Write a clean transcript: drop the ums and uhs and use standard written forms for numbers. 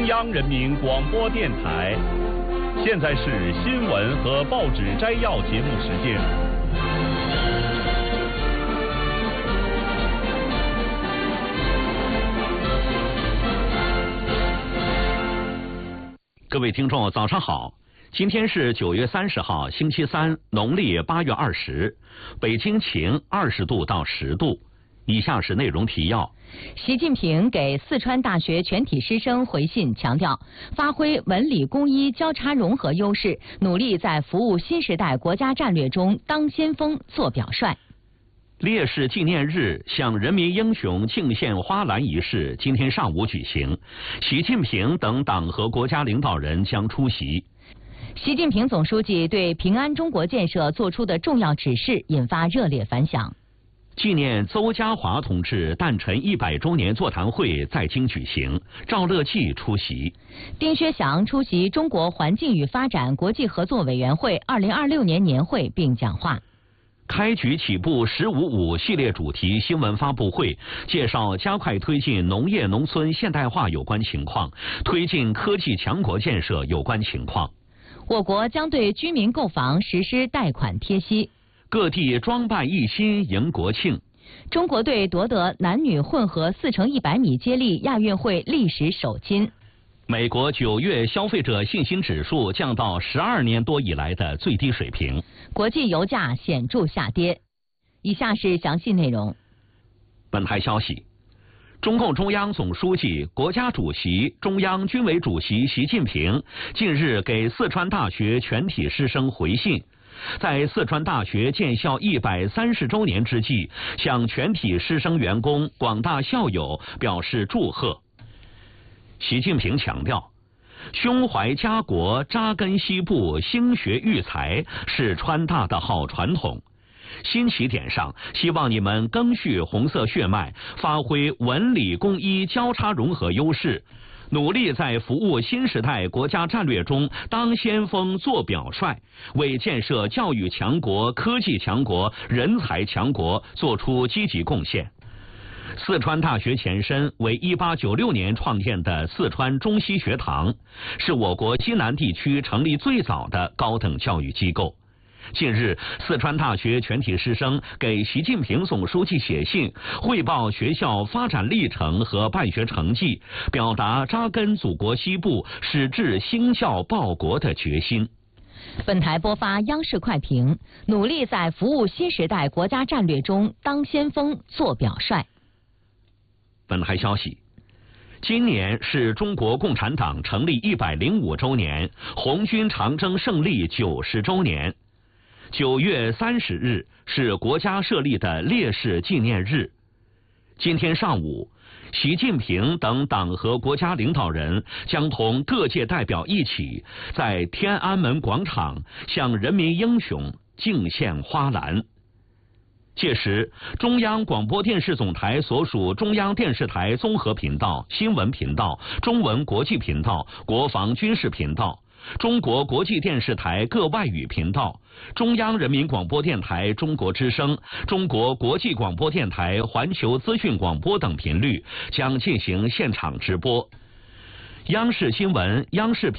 央人民广播电台，现在是新闻和报纸摘要节目时间。各位听众，早上好！今天是9月30号，星期三，农历8月20，北京晴，20度到10度。以下是内容提要。 习近平给四川大学全体师生回信，强调发挥文理工医交叉融合优势，努力在服务新时代国家战略中当先锋、做表率。 烈士纪念日向人民英雄敬献花篮仪式今天上午举行，习近平等党和国家领导人将出席。 习近平总书记对平安中国建设作出的重要指示引发热烈反响。 纪念邹家华同志诞辰100周年座谈会在京举行，赵乐际出席。 丁薛祥出席中国环境与发展国际合作委员会2026年年会并讲话。 开局起步“15+5”系列主题新闻发布会，介绍加快推进农业农村现代化有关情况，推进科技强国建设有关情况。 我国将对居民购房实施贷款贴息。 各地装扮一新迎国庆。 中国队夺得男女混合4×100米接力亚运会历史首金。 美国9月消费者信心指数降到12年多以来的最低水平。 国际油价显著下跌。以下是详细内容。 本台消息，中共中央总书记、国家主席、中央军委主席习近平近日给四川大学全体师生回信，在四川大学建校130周年之际，向全体师生员工、广大校友表示祝贺。习近平强调，胸怀家国、扎根西部、兴学育才是川大的好传统。新起点上，希望你们赓续红色血脉，发挥文理工医交叉融合优势，努力在服务新时代国家战略中当先锋、做表率，为建设教育强国、科技强国、人才强国做出积极贡献。四川大学前身为1896年创建的四川中西学堂，是我国西南地区成立最早的高等教育机构。近日，四川大学全体师生给习近平总书记写信，汇报学校发展历程和办学成绩，表达扎根祖国西部、矢志兴教报国的决心。 本台播发央视快评，努力在服务新时代国家战略中当先锋、做表率。 本台消息，今年是中国共产党成立105周年，红军长征胜利90周年。9月30日是国家设立的烈士纪念日。今天上午，习近平等党和国家领导人将同各界代表一起，在天安门广场向人民英雄敬献花篮。届时，中央广播电视总台所属中央电视台综合频道、新闻频道、中文国际频道、国防军事频道、中国国际电视台各外语频道、中央人民广播电台中国之声、中国国际广播电台环球资讯广播等频率将进行现场直播。央视新闻、央视